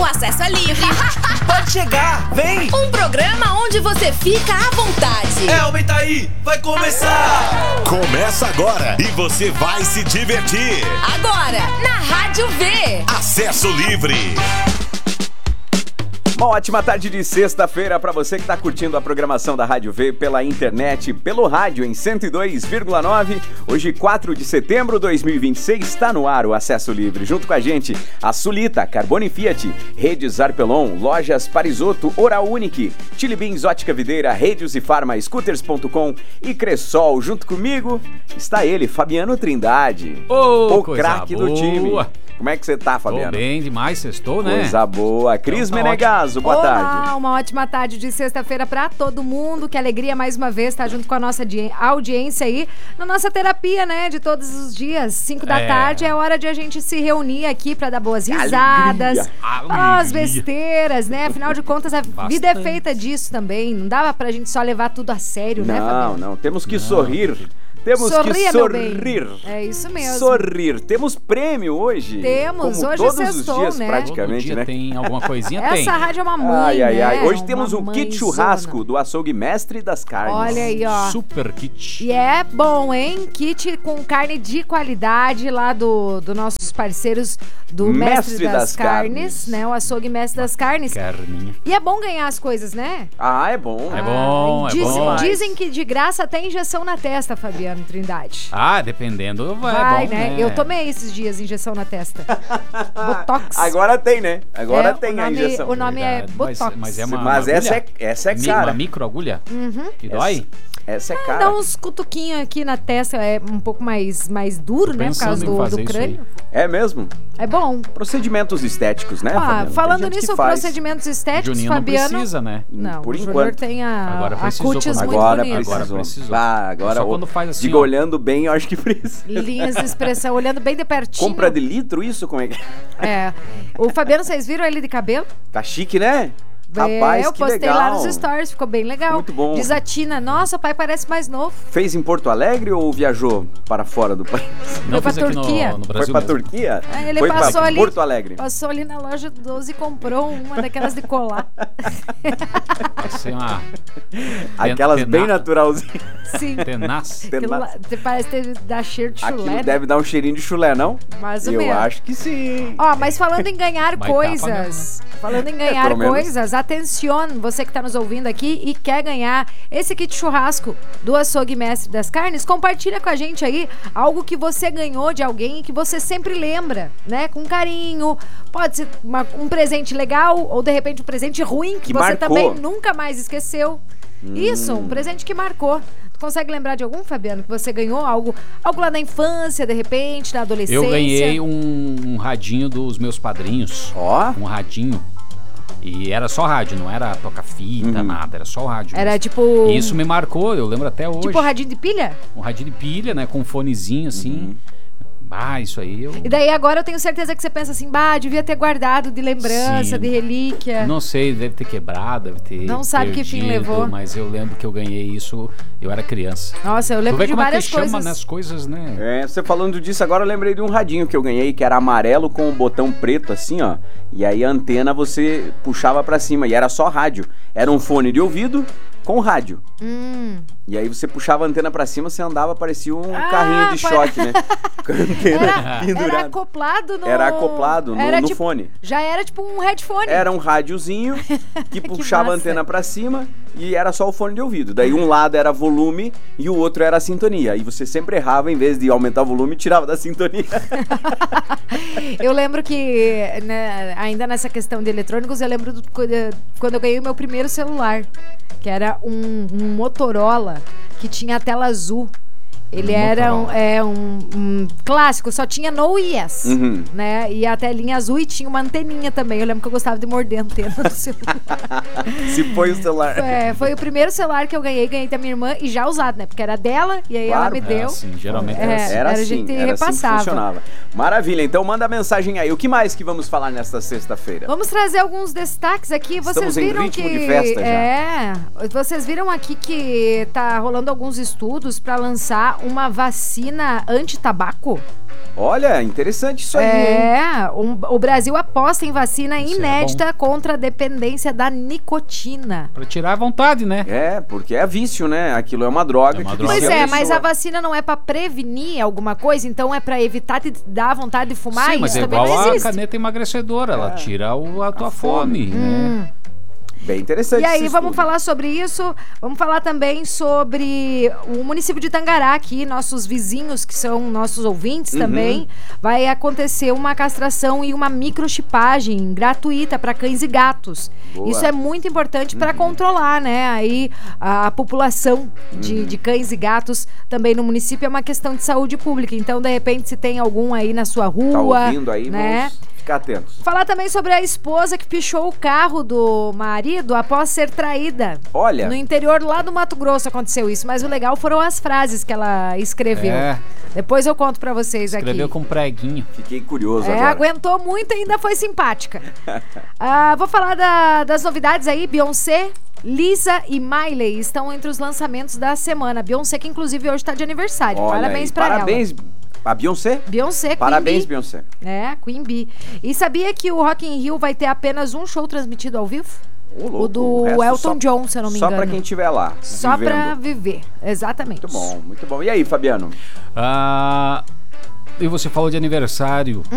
O acesso é livre. Pode chegar, vem! Um programa onde você fica à vontade. Aumenta aí, vai começar! Começa agora e você vai se divertir. Agora, na Rádio V. Acesso livre. Uma ótima tarde de sexta-feira para você que está curtindo a programação da Rádio V pela internet, pelo rádio em 102,9. Hoje, 4 de setembro de 2026, está no ar o Acesso Livre. Junto com a gente, a Sulita, Carbone Fiat, Redes Arpelon, Lojas Parisotto, Oral Unique, Chili Beans, Ótica Videira, Radios e Farma, Scooters.com e Cressol. Junto comigo está ele, Fabiano Trindade, o craque do time. Como é que você tá, Fabiano? Tô bem demais, sextou, né? Coisa boa. Cris Menegaso, boa tarde. Uma ótima tarde de sexta-feira pra todo mundo. Que alegria mais uma vez estar junto com a nossa audiência aí na nossa terapia, né? De todos os dias, 5 da tarde, é hora de a gente se reunir aqui pra dar boas risadas, falar as besteiras, né? Afinal de contas, a vida é feita disso também. Não dava pra gente só levar tudo a sério, né, Fabiano? Não, temos que sorrir. Temos que sorrir. É isso mesmo. Sorrir. Temos prêmio hoje. Temos, como hoje todos sextou, os dias, né? praticamente, Todo dia né? tem alguma coisinha, Essa rádio é uma mãe, né? Hoje temos um kit churrasco do açougue Mestre das Carnes. Olha aí, ó. Super kit. E é bom, hein? Kit com carne de qualidade lá do nossos parceiros do Mestre das Carnes, né? O açougue Mestre das Carnes. Carninha. E é bom ganhar as coisas, né? Ah, é bom. É bom, é bom. Dizem que de graça até injeção na testa, Fabiano Trindade. Ah, dependendo, Vai, é bom, né? Eu tomei esses dias injeção na testa. Botox. Agora tem, né? Agora tem a injeção. O nome é Botox. Mas é uma Mas agulha? essa é cara. Uma microagulha? Que dói? Essa é cara. Dá uns cutuquinhos aqui na testa, é um pouco mais duro, né? Por causa do crânio. É mesmo? É bom. Procedimentos estéticos, né, Fabiano? Falando nisso, procedimentos estéticos, Juninho Fabiano... não precisa, né? Não, por o enquanto. Júnior tem Agora a precisou, cutis muito agora bonita. Agora precisou. Agora Só quando faz assim, digo, olhando bem, eu acho que precisa. Linhas de expressão, olhando bem de pertinho. Compra de litro isso? Como é que É. O Fabiano, vocês viram ele de cabelo? Tá chique, né? Rapaz, eu que postei legal. lá nos stories, ficou bem legal. Muito bom. Diz a Tina, nossa, o pai parece mais novo. Fez em Porto Alegre ou viajou para fora do país? Não, Foi fiz pra aqui Turquia. no Brasil Foi pra mesmo. Turquia? Aí ele Foi passou pra ali, Porto Alegre. Passou ali na loja 12 e comprou uma daquelas de colar. Vai ser uma... Aquelas bem naturalzinhas. Sim. Tenaz. Aquilo lá, parece ter dá cheiro de chulé. Aquilo né? deve dar um cheirinho de chulé, não? Mais ou Eu menos. acho que sim. Ó, mas falando em ganhar Vai coisas, falando em ganhar pelo menos. coisas, atenção, você que tá nos ouvindo aqui e quer ganhar esse kit churrasco do açougue Mestre das Carnes, compartilha com a gente aí algo que você ganhou de alguém e que você sempre lembra, né? Com carinho, pode ser um presente legal ou de repente um presente ruim que você marcou. também nunca mais esqueceu. Isso, um presente que marcou. Tu consegue lembrar de algum, Fabiano, que você ganhou algo lá na infância, de repente, na adolescência? Eu ganhei um radinho dos meus padrinhos. Ó. Um radinho. E era só rádio, não era toca-fita, nada, era só o rádio. Era mesmo. tipo... E isso me marcou, eu lembro até hoje. Tipo radinho de pilha? Um radinho de pilha, né, com um fonezinho assim. Isso aí eu... E daí agora eu tenho certeza que você pensa assim, devia ter guardado de lembrança, Sim. de relíquia. Não sei, deve ter quebrado, deve ter Não sabe que fim perdido, levou. Mas eu lembro que eu ganhei isso, eu era criança. Nossa, eu Tu lembro vê de como é que várias chama coisas. nas coisas, né? É, você falando disso agora, eu lembrei de um radinho que eu ganhei, que era amarelo com um botão preto assim, ó. E aí a antena você puxava pra cima e era só rádio. Era um fone de ouvido com rádio. E aí você puxava a antena pra cima, você andava, parecia um carrinho de shot, né? Com a antena pendurada. Era acoplado no... Era acoplado no tipo, fone. Já era tipo um headphone. Era um rádiozinho que puxava a massa. antena pra cima e era só o fone de ouvido. Daí um lado era volume e o outro era a sintonia. E você sempre errava, em vez de aumentar o volume, tirava da sintonia. Eu lembro que, né, ainda nessa questão de eletrônicos, eu lembro quando eu ganhei o meu primeiro celular, que era um Motorola que tinha a tela azul. Ele era um clássico, só tinha no Yes, né? E a telinha azul e tinha uma anteninha também. Eu lembro que eu gostava de morder a antena do celular. Se foi o celular. Foi o primeiro celular que eu ganhei da minha irmã e já usado, né? Porque era dela e aí ela me deu. Assim, geralmente era assim. Era a assim, gente era assim que repassava. funcionava. Maravilha, então manda a mensagem aí. O que mais que vamos falar nesta sexta-feira? Vamos trazer alguns destaques aqui. Vocês Estamos em viram ritmo que de festa já. vocês viram aqui que tá rolando alguns estudos para lançar uma vacina anti-tabaco. Olha, interessante isso aí, hein? O Brasil aposta em vacina Isso é inédita contra a dependência da nicotina. Pra tirar a vontade, né? Porque é vício, né? Aquilo é uma droga. É uma que droga. Pois vicia é, a mas pessoa. a vacina não é pra prevenir alguma coisa, então é pra evitar de dar vontade de fumar. Sim, mas isso é também igual não a existe. caneta emagrecedora, ela tira a tua fome, né? Bem interessante E aí, esse vamos estudo. falar sobre isso. Vamos falar também sobre o município de Tangará, aqui, nossos vizinhos, que são nossos ouvintes também. Vai acontecer uma castração e uma microchipagem gratuita para cães e gatos. Boa. Isso é muito importante para controlar, né? Aí a população de cães e gatos também no município é uma questão de saúde pública. Então, de repente, se tem algum aí na sua rua, Tá ouvindo aí, né? vamos ficar atentos. Falar também sobre a esposa que pichou o carro do marido após ser traída. Olha. No interior lá do Mato Grosso aconteceu isso, mas o legal foram as frases que ela escreveu. É. Depois eu conto pra vocês Escreveu aqui. com preguinho. Fiquei curioso agora. Aguentou muito e ainda foi simpática. Vou falar das novidades aí. Beyoncé, Lisa e Miley estão entre os lançamentos da semana. Beyoncé, que inclusive hoje tá de aniversário. Olha Parabéns aí, pra parabéns a Beyoncé. Beyoncé, Queen Parabéns, Bee. Beyoncé. Queen Bee. E sabia que o Rock in Rio vai ter apenas um show transmitido ao vivo? Ô, louco, O do resto Elton John, se eu não me engano. Só pra quem estiver lá. Só vivendo. pra viver, exatamente. Muito bom, muito bom. E aí, Fabiano? E você falou de aniversário.